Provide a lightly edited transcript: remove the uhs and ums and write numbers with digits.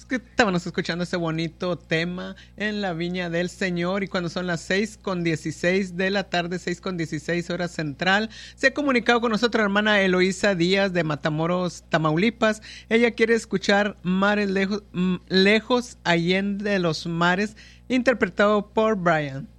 que estábamos escuchando ese bonito tema en la Viña del Señor, y cuando son las 6:16 de la tarde, 6:16 hora central, se ha comunicado con nosotros la hermana Eloísa Díaz de Matamoros, Tamaulipas. Ella quiere escuchar Mares lejos, lejos allende los mares, interpretado por Brian.